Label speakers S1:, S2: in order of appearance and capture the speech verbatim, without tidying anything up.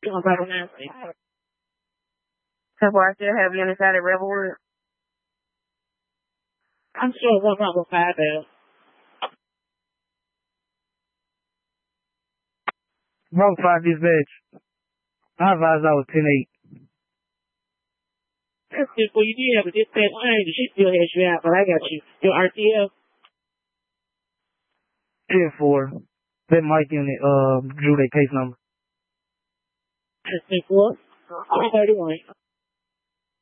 S1: You want to talk now?
S2: So far, I still have you inside of Revelwood.
S1: I'm sure one not will find out.
S3: Wrong five dispatch. I advise I was ten eight.
S1: That's good for you. You have a dispatch line. She still has you out, but I got you. Your R T F?
S3: ten four. That Mike unit uh, drew their case number.
S1: ten four? thirty-one.